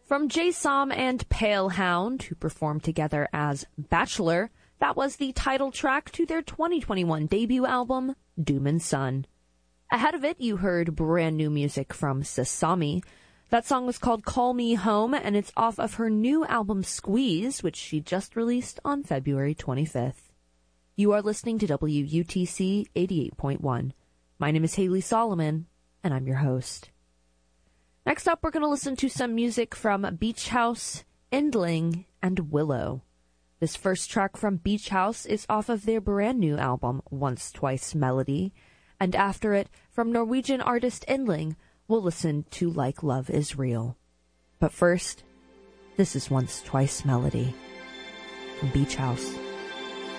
From Jay Som and Palehound, who performed together as Bachelor, that was the title track to their 2021 debut album, Doom and Son. Ahead of it, you heard brand new music from Sasami. That song was called Call Me Home, and it's off of her new album Squeeze, which she just released on February 25th. You are listening to WUTC 88.1. My name is Haley Solomon, and I'm your host. Next up, we're going to listen to some music from Beach House, Endling, and Willow. This first track from Beach House is off of their brand new album, Once Twice Melody. And after it, from Norwegian artist Endling, we'll listen to Like Love Is Real. But first, this is Once Twice Melody from Beach House.